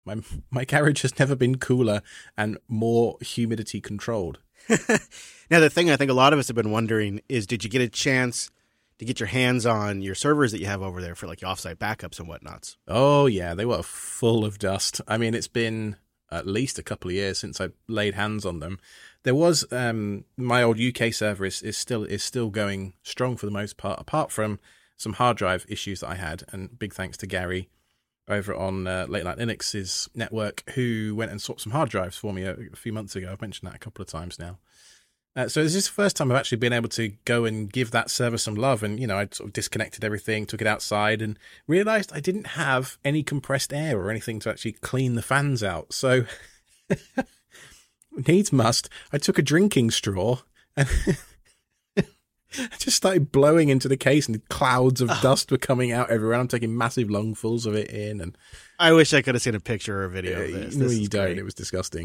My garage has never been cooler and more humidity controlled. Now, the thing I think a lot of us have been wondering is, did you get a chance to get your hands on your servers that you have over there for like your offsite backups and whatnots? Oh, yeah, they were full of dust. I mean, it's been at least a couple of years since I laid hands on them. There was my old UK server is still going strong for the most part, apart from some hard drive issues that I had. And big thanks to Gary over on Late Night Linux's network, who went and swapped some hard drives for me a few months ago. I've mentioned that a couple of times now. So this is the first time I've actually been able to go and give that server some love. And, I sort of disconnected everything, took it outside, and realized I didn't have any compressed air or anything to actually clean the fans out. So needs must, I took a drinking straw and I just started blowing into the case, and clouds of dust were coming out everywhere. I'm taking massive lungfuls of it in. And I wish I could have seen a picture or a video of this. No, you don't. Great. It was disgusting.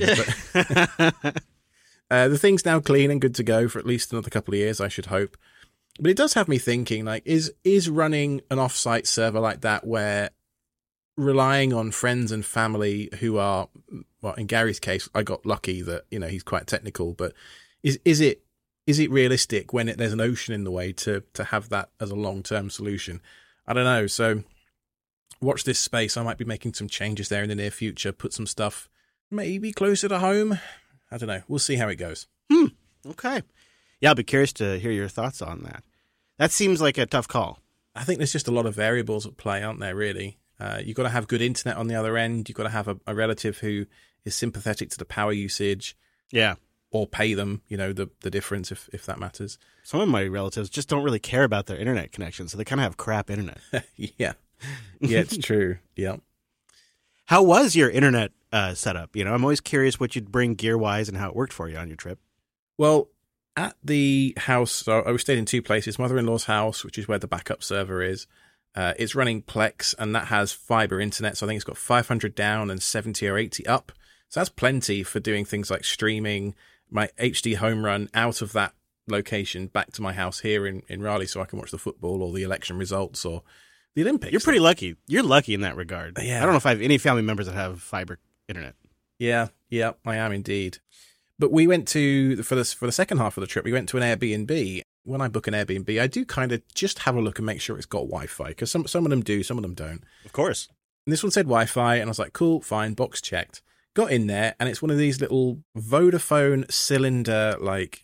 But the thing's now clean and good to go for at least another couple of years, I should hope. But it does have me thinking, like, is running an offsite server like that, where relying on friends and family who are, well, in Gary's case, I got lucky that, he's quite technical, but is it realistic when there's an ocean in the way to have that as a long-term solution? I don't know. So watch this space. I might be making some changes there in the near future, put some stuff maybe closer to home. I don't know. We'll see how it goes. Okay. Yeah, I'll be curious to hear your thoughts on that. That seems like a tough call. I think there's just a lot of variables at play, aren't there, really? You've got to have good internet on the other end. You've got to have a relative who is sympathetic to the power usage. Yeah. Or pay them, the difference if that matters. Some of my relatives just don't really care about their internet connection, so they kind of have crap internet. Yeah, it's true. Yeah. How was your internet setup? I'm always curious what you'd bring gear-wise and how it worked for you on your trip. Well, at the house, so I was staying in two places. Mother-in-law's house, which is where the backup server is. It's running Plex, and that has fiber internet. So I think it's got 500 down and 70 or 80 up. So that's plenty for doing things like streaming my HD home run out of that location back to my house here in Raleigh, so I can watch the football or the election results or the Olympics. You're pretty lucky. You're lucky in that regard. Yeah. I don't know if I have any family members that have fiber internet. Yeah, I am indeed. But we went to, for the second half of the trip, we went to an Airbnb. When I book an Airbnb, I do kind of just have a look and make sure it's got Wi-Fi, because some of them do, some of them don't. Of course. And this one said Wi-Fi, and I was like, cool, fine, box checked. Got in there, and it's one of these little Vodafone cylinder, like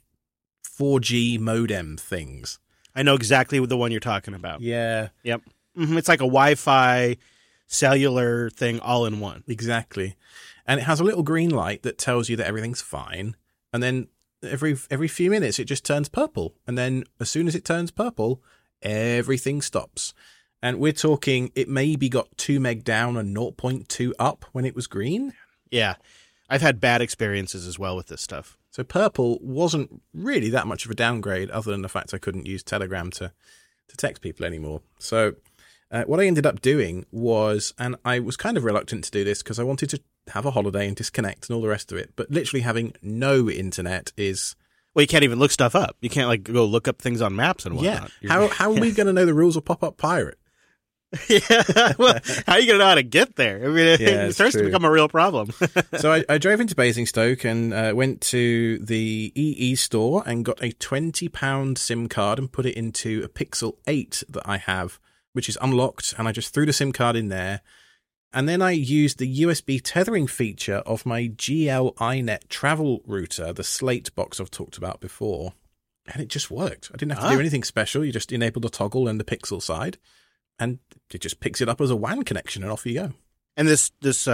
4G modem things. I know exactly the one you're talking about. Yeah. Yep. Mm-hmm. It's like a Wi-Fi cellular thing all in one. Exactly. And it has a little green light that tells you that everything's fine. And then every few minutes, it just turns purple. And then as soon as it turns purple, everything stops. And we're talking, it maybe got 2 meg down and 0.2 up when it was green. Yeah, I've had bad experiences as well with this stuff. So purple wasn't really that much of a downgrade, other than the fact I couldn't use Telegram to text people anymore. So what I ended up doing was, and I was kind of reluctant to do this because I wanted to have a holiday and disconnect and all the rest of it, but literally having no internet is... Well, you can't even look stuff up. You can't go look up things on maps and whatnot. Yeah, how are we going to know the rules of Pop-Up Pirate? Yeah, well, how are you going to know how to get there? I mean, it starts to become a real problem. So I drove into Basingstoke and went to the EE store and got a £20 SIM card and put it into a Pixel 8 that I have, which is unlocked, and I just threw the SIM card in there. And then I used the USB tethering feature of my GL iNet travel router, the Slate box I've talked about before, and it just worked. I didn't have to do anything special. You just enable the toggle and the Pixel side, and it just picks it up as a WAN connection, and off you go. And this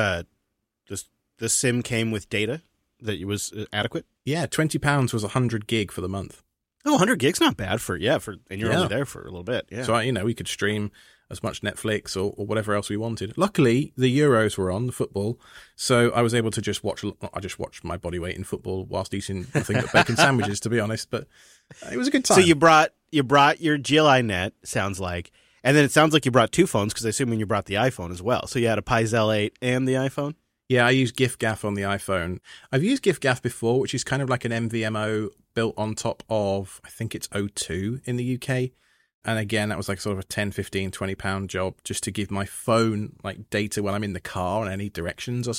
SIM came with data that was adequate? Yeah, £20 was 100 gig for the month. Oh, 100 gigs not bad and you're only there for a little bit. Yeah. So we could stream as much Netflix or whatever else we wanted. Luckily, the Euros were on, the football, so I was able to just watch. I just watched my body weight in football whilst eating nothing but bacon sandwiches, to be honest. But it was a good time. So you brought your GLI net, sounds like, and then it sounds like you brought two phones, because I assume you brought the iPhone as well. So you had a Pizel 8 and the iPhone? Yeah, I use GIFGAF on the iPhone. I've used GIFGAF before, which is kind of like an MVMO built on top of, I think it's O2 in the UK. And again, that was like sort of a 10, 15, £20 job just to give my phone like data when I'm in the car and any directions or